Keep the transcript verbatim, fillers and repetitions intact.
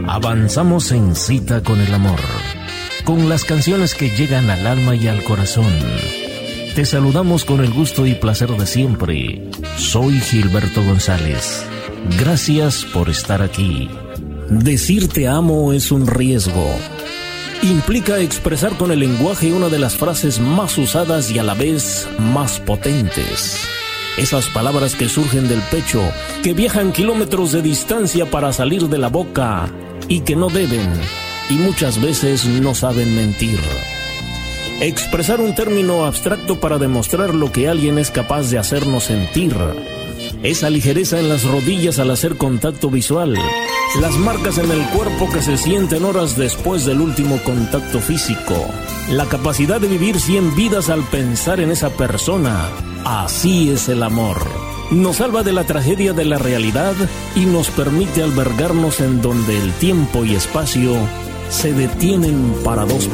Avanzamos en cita con el amor, con las canciones que llegan al alma y al corazón. Te saludamos con el gusto y placer de siempre. Soy Gilberto González. Gracias por estar aquí. Decir te amo es un riesgo. Implica expresar con el lenguaje una de las frases más usadas y a la vez más potentes. Esas palabras que surgen del pecho, que viajan kilómetros de distancia para salir de la boca y que no deben, y muchas veces no saben mentir. Expresar un término abstracto para demostrar lo que alguien es capaz de hacernos sentir. Esa ligereza en las rodillas al hacer contacto visual. Las marcas en el cuerpo que se sienten horas después del último contacto físico. La capacidad de vivir cien vidas al pensar en esa persona. Así es el amor. Nos salva de la tragedia de la realidad y nos permite albergarnos en donde el tiempo y espacio se detienen para dos